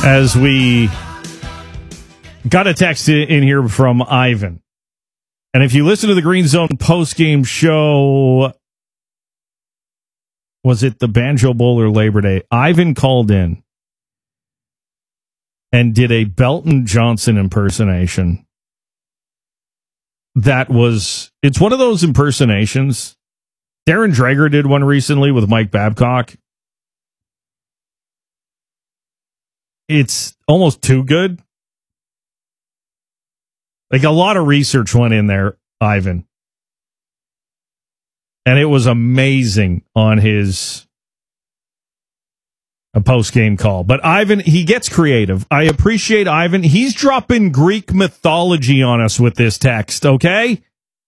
As we got a text in here from Ivan. And if you listen to the Green Zone post-game show, was it the Banjo Bowl or Labor Day? Ivan called in and did a Belton Johnson impersonation. It's one of those impersonations. Darren Dreger did one recently with Mike Babcock. It's almost too good. Like, a lot of research went in there, Ivan. And it was amazing on his post-game call. But Ivan, he gets creative. I appreciate Ivan. He's dropping Greek mythology on us with this text, okay?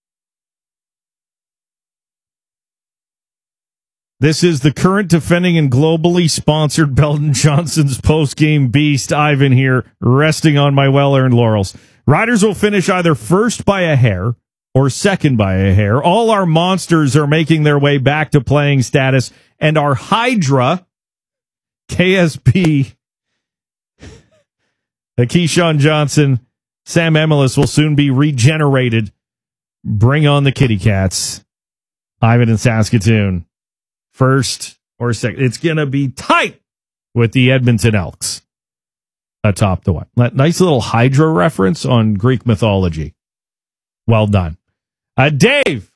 This is the current defending and globally sponsored Belton Johnson's post-game beast, Ivan here, resting on my well-earned laurels. Riders will finish either first by a hair or second by a hair. All our monsters are making their way back to playing status, and our Hydra, KSP, Keyshawn Johnson, Sam Emilus will soon be regenerated. Bring on the Kitty Cats. Ivan in Saskatoon. First or second. It's going to be tight with the Edmonton Elks atop the one. Nice little Hydra reference on Greek mythology. Well done. Dave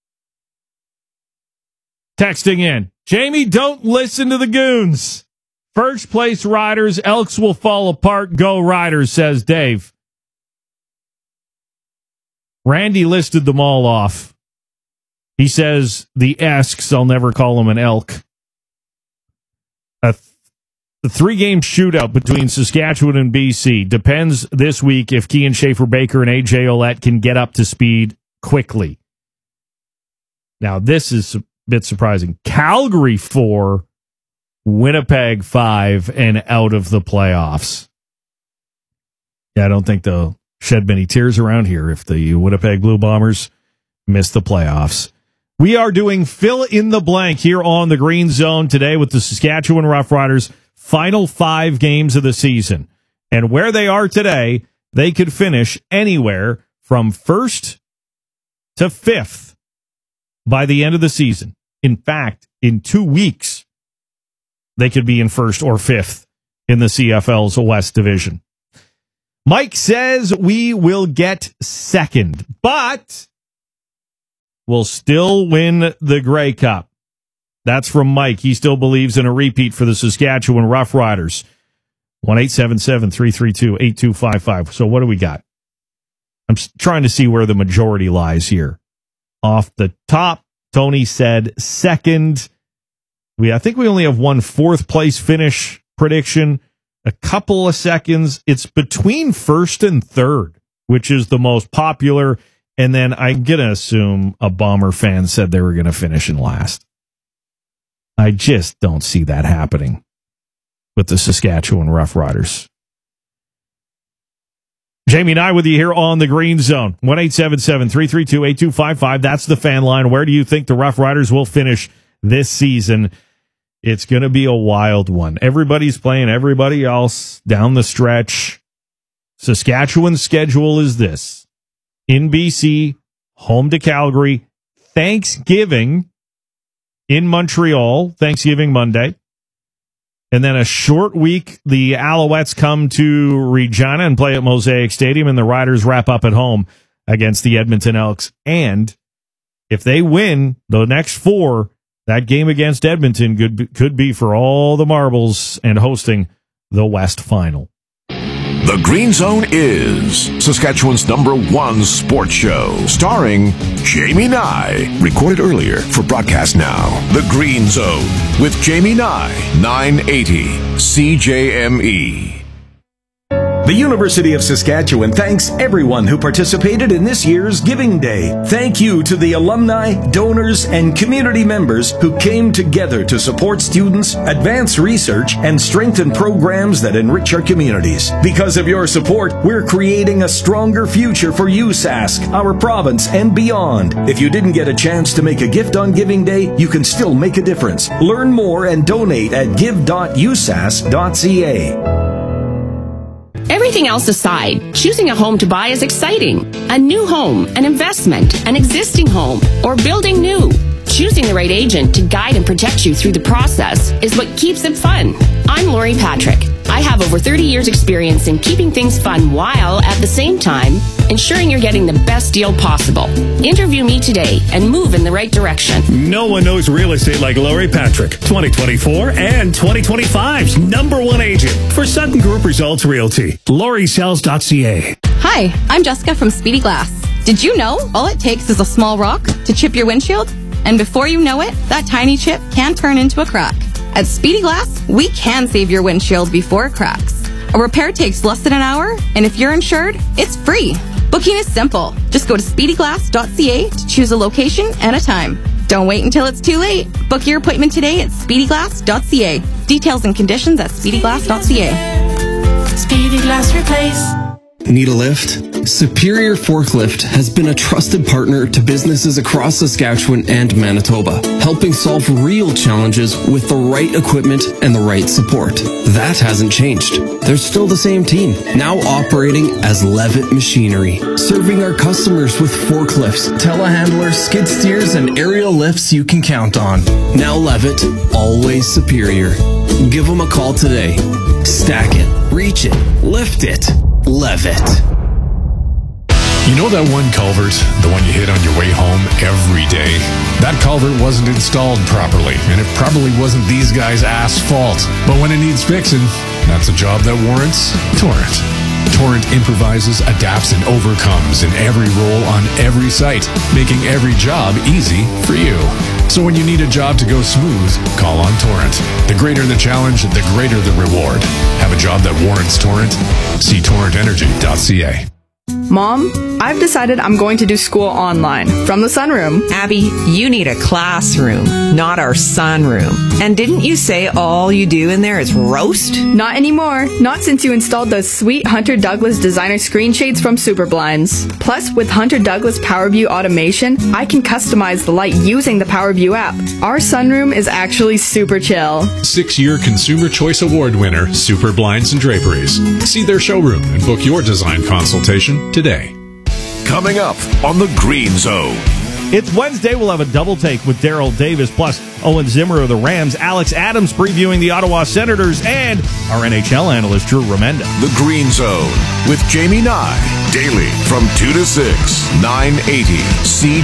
texting in. Jamie, don't listen to the goons. First place Riders, Elks will fall apart. Go Riders, says Dave. Randy listed them all off. He says the Esks, I'll never call them an elk. The 3-game shootout between Saskatchewan and BC depends this week if Kean Schaefer-Baker and AJ Ouellette can get up to speed quickly. Now, this is a bit surprising. Calgary 4, Winnipeg 5, and out of the playoffs. Yeah, I don't think they'll shed many tears around here if the Winnipeg Blue Bombers miss the playoffs. We are doing fill in the blank here on the Green Zone today with the Saskatchewan Roughriders' final 5 games of the season. And where they are today, they could finish anywhere from 1st to 5th by the end of the season. In fact, in 2 weeks, they could be in 1st or 5th in the CFL's West Division. Mike says we will get 2nd, but we'll still win the Grey Cup. That's from Mike. He still believes in a repeat for the Saskatchewan Roughriders. 1-877-332-8255. So what do we got? I'm trying to see where the majority lies here. Off the top, Tony said 2nd. I think we only have one 4th place finish prediction. A couple of seconds. It's between 1st and 3rd, which is the most popular. And then I'm going to assume a Bomber fan said they were going to finish in last. I just don't see that happening with the Saskatchewan Roughriders. Jamie and I with you here on the Green Zone. 1-877-332-8255. That's the fan line. Where do you think the Roughriders will finish this season? It's going to be a wild one. Everybody's playing everybody else down the stretch. Saskatchewan's schedule is this. In BC, home to Calgary, Thanksgiving in Montreal, Thanksgiving Monday, and then a short week. The Alouettes come to Regina and play at Mosaic Stadium, and the Riders wrap up at home against the Edmonton Elks. And if they win the next 4, that game against Edmonton could be for all the marbles and hosting the West Final. The Green Zone is Saskatchewan's #1 sports show, starring Jamie Nye. Recorded earlier for broadcast now. The Green Zone with Jamie Nye, 980 CJME. The University of Saskatchewan thanks everyone who participated in this year's Giving Day. Thank you to the alumni, donors, and community members who came together to support students, advance research, and strengthen programs that enrich our communities. Because of your support, we're creating a stronger future for USask, our province, and beyond. If you didn't get a chance to make a gift on Giving Day, you can still make a difference. Learn more and donate at give.usask.ca. Everything else aside, choosing a home to buy is exciting. A new home, an investment, an existing home, or building new. Choosing the right agent to guide and protect you through the process is what keeps it fun. I'm Lori Patrick. I have over 30 years experience in keeping things fun while, at the same time, ensuring you're getting the best deal possible. Interview me today and move in the right direction. No one knows real estate like Lori Patrick, 2024 and 2025's #1 agent for Sutton Group Results Realty. LoriSells.ca. Hi, I'm Jessica from Speedy Glass. Did you know all it takes is a small rock to chip your windshield? And before you know it, that tiny chip can turn into a crack. At Speedy Glass, we can save your windshield before it cracks. A repair takes less than an hour, and if you're insured, it's free. Booking is simple. Just go to speedyglass.ca to choose a location and a time. Don't wait until it's too late. Book your appointment today at speedyglass.ca. Details and conditions at speedyglass.ca. Speedy Glass Replace. Need a lift? Superior Forklift has been a trusted partner to businesses across Saskatchewan and Manitoba, helping solve real challenges with the right equipment and the right support. That hasn't changed. They're still the same team, now operating as Levitt Machinery, serving our customers with forklifts, telehandlers, skid steers, and aerial lifts you can count on. Now Levitt, always superior. Give them a call today. Stack it, reach it, lift it. Levitt. You know that one culvert, the one you hit on your way home every day? That culvert wasn't installed properly, and it probably wasn't these guys' fault. But when it needs fixing, that's a job that warrants Torrent. Torrent improvises, adapts, and overcomes in every role on every site, making every job easy for you. So when you need a job to go smooth, call on Torrent. The greater the challenge, the greater the reward. Have a job that warrants Torrent? See torrentenergy.ca. Mom, I've decided I'm going to do school online from the sunroom. Abby, you need a classroom, not our sunroom. And didn't you say all you do in there is roast? Not anymore. Not since you installed those sweet Hunter Douglas designer screen shades from Superblinds. Plus, with Hunter Douglas PowerView automation, I can customize the light using the PowerView app. Our sunroom is actually super chill. 6-year Consumer Choice Award winner, Super Blinds and Draperies. See their showroom and book your design consultation today. Coming up on the Green Zone. It's Wednesday. We'll have a double take with Daryl Davis, plus Owen Zimmer of the Rams, Alex Adams previewing the Ottawa Senators, and our NHL analyst, Drew Remenda. The Green Zone with Jamie Nye. Daily from 2 to 6, 980